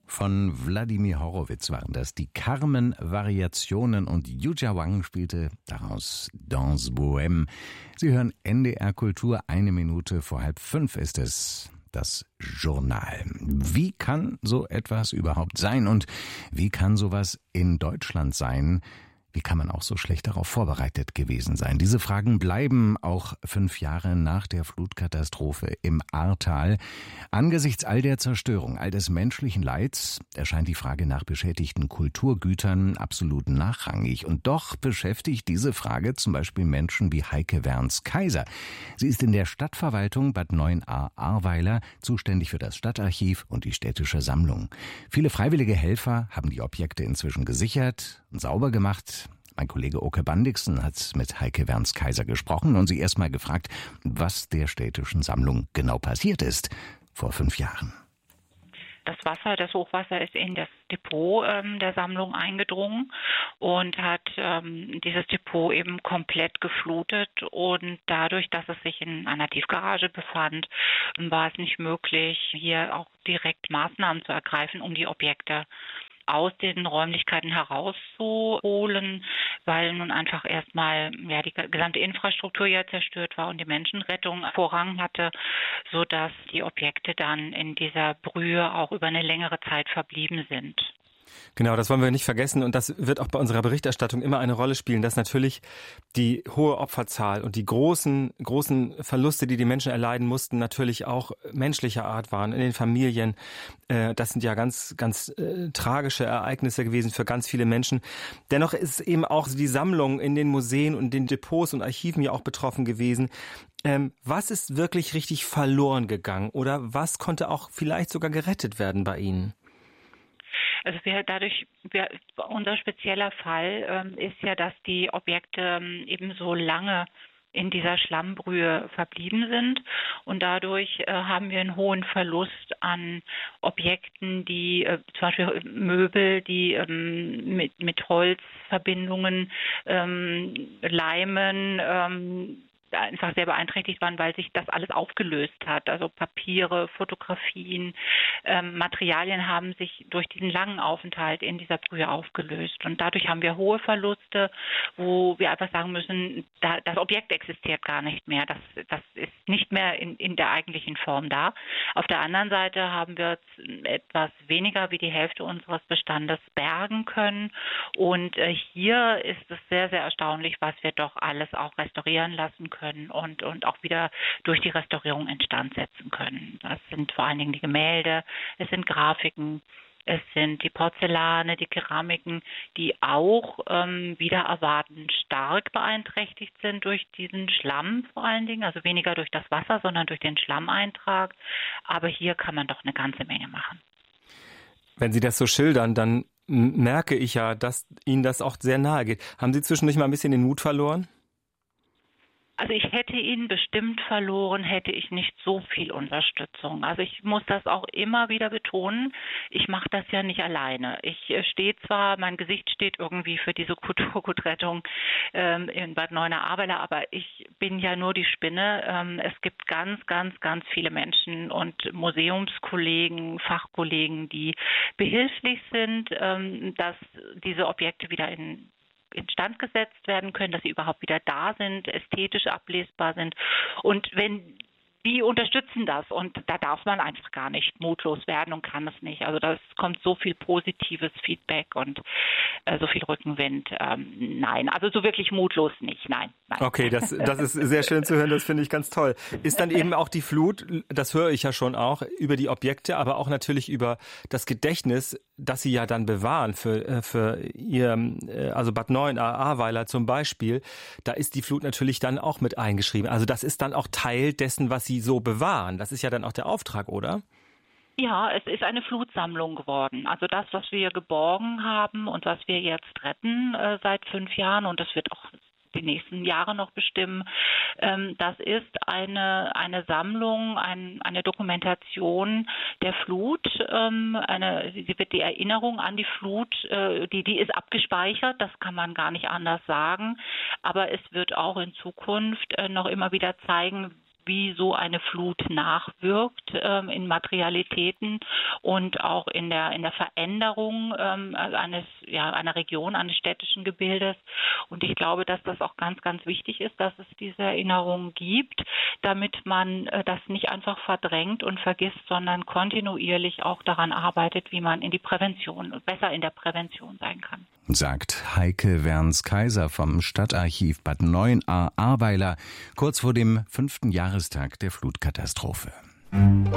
Von Wladimir Horowitz waren das die Carmen-Variationen und Yuja Wang spielte daraus Danse Bohème. Sie hören NDR Kultur, 1 Minute vor 4:30 ist es. Das Journal. Wie kann so etwas überhaupt sein und wie kann sowas in Deutschland sein? Wie kann man auch so schlecht darauf vorbereitet gewesen sein? Diese Fragen bleiben auch 5 Jahre nach der Flutkatastrophe im Ahrtal. Angesichts all der Zerstörung, all des menschlichen Leids erscheint die Frage nach beschädigten Kulturgütern absolut nachrangig. Und doch beschäftigt diese Frage zum Beispiel Menschen wie Heike Werns-Kaiser. Sie ist in der Stadtverwaltung Bad Neuenahr-Ahrweiler zuständig für das Stadtarchiv und die städtische Sammlung. Viele freiwillige Helfer haben die Objekte inzwischen gesichert und sauber gemacht. Mein Kollege Oke Bandixen hat mit Heike Werns-Kaiser gesprochen und sie erst mal gefragt, was der städtischen Sammlung genau passiert ist vor 5 Jahren. Das Hochwasser ist in das Depot der Sammlung eingedrungen und hat dieses Depot eben komplett geflutet. Und dadurch, dass es sich in einer Tiefgarage befand, war es nicht möglich, hier auch direkt Maßnahmen zu ergreifen, um die Objekte aus den Räumlichkeiten herauszuholen, weil nun einfach erstmal die gesamte Infrastruktur ja zerstört war und die Menschenrettung Vorrang hatte, sodass die Objekte dann in dieser Brühe auch über eine längere Zeit verblieben sind. Genau, das wollen wir nicht vergessen und das wird auch bei unserer Berichterstattung immer eine Rolle spielen, dass natürlich die hohe Opferzahl und die großen Verluste, die die Menschen erleiden mussten, natürlich auch menschlicher Art waren in den Familien. Das sind ja ganz tragische Ereignisse gewesen für ganz viele Menschen. Dennoch ist eben auch die Sammlung in den Museen und den Depots und Archiven ja auch betroffen gewesen. Was ist wirklich richtig verloren gegangen oder was konnte auch vielleicht sogar gerettet werden bei Ihnen? Also unser spezieller Fall ist ja, dass die Objekte eben so lange in dieser Schlammbrühe verblieben sind und dadurch haben wir einen hohen Verlust an Objekten, die zum Beispiel Möbel, die mit Holzverbindungen, Leimen, einfach sehr beeinträchtigt waren, weil sich das alles aufgelöst hat. Also Papiere, Fotografien, Materialien haben sich durch diesen langen Aufenthalt in dieser Brühe aufgelöst. Und dadurch haben wir hohe Verluste, wo wir einfach sagen müssen, das Objekt existiert gar nicht mehr. Das ist nicht mehr in der eigentlichen Form da. Auf der anderen Seite haben wir etwas weniger wie die Hälfte unseres Bestandes bergen können. Und hier ist es sehr, sehr erstaunlich, was wir doch alles auch restaurieren lassen können und auch wieder durch die Restaurierung instand setzen können. Das sind vor allen Dingen die Gemälde, es sind Grafiken, es sind die Porzellane, die Keramiken, die auch wieder erwarten stark beeinträchtigt sind durch diesen Schlamm vor allen Dingen, also weniger durch das Wasser, sondern durch den Schlammeintrag. Aber hier kann man doch eine ganze Menge machen. Wenn Sie das so schildern, dann merke ich ja, dass Ihnen das auch sehr nahe geht. Haben Sie zwischendurch mal ein bisschen den Mut verloren? Also ich hätte ihn bestimmt verloren, hätte ich nicht so viel Unterstützung. Also ich muss das auch immer wieder betonen. Ich mache das ja nicht alleine. Ich stehe zwar, mein Gesicht steht irgendwie für diese Kulturgutrettung in Bad Neuenahr-Ahrweiler, aber ich bin ja nur die Spinne. Es gibt ganz viele Menschen und Museumskollegen, Fachkollegen, die behilflich sind, dass diese Objekte wieder instand gesetzt werden können, dass sie überhaupt wieder da sind, ästhetisch ablesbar sind. Und die unterstützen das und da darf man einfach gar nicht mutlos werden und kann es nicht. Also da kommt so viel positives Feedback und so viel Rückenwind. Nein, also so wirklich mutlos nicht, nein. Okay, das ist sehr schön zu hören, das finde ich ganz toll. Ist dann eben auch die Flut, das höre ich ja schon auch, über die Objekte, aber auch natürlich über das Gedächtnis, das Sie ja dann bewahren für Ihr, also Bad Neuenahr-Ahrweiler zum Beispiel, da ist die Flut natürlich dann auch mit eingeschrieben. Also das ist dann auch Teil dessen, was Sie so bewahren. Das ist ja dann auch der Auftrag, oder? Ja, es ist eine Flutsammlung geworden. Also das, was wir geborgen haben und was wir jetzt retten seit 5 Jahren, und das wird auch die nächsten Jahre noch bestimmen, das ist eine Sammlung, eine Dokumentation der Flut. Sie wird die Erinnerung an die Flut, die ist abgespeichert, das kann man gar nicht anders sagen. Aber es wird auch in Zukunft noch immer wieder zeigen, wie so eine Flut nachwirkt in Materialitäten und auch in der Veränderung einer Region, eines städtischen Gebildes. Und ich glaube, dass das auch ganz, ganz wichtig ist, dass es diese Erinnerungen gibt, damit man das nicht einfach verdrängt und vergisst, sondern kontinuierlich auch daran arbeitet, wie man besser in der Prävention sein kann. Sagt Heike Werns-Kaiser vom Stadtarchiv Bad Neuenahr-Ahrweiler kurz vor dem 5. Jahrestag der Flutkatastrophe.